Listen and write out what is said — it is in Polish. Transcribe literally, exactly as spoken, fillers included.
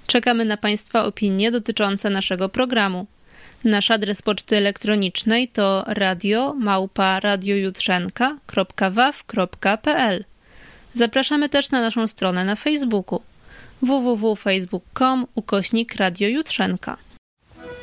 Czekamy na Państwa opinie dotyczące naszego programu. Nasz adres poczty elektronicznej to radio małpa radiojutrzenka kropka waw kropka pl. Zapraszamy też na naszą stronę na Facebooku w w w kropka facebook kropka com ukośnik Radio Jutrzenka.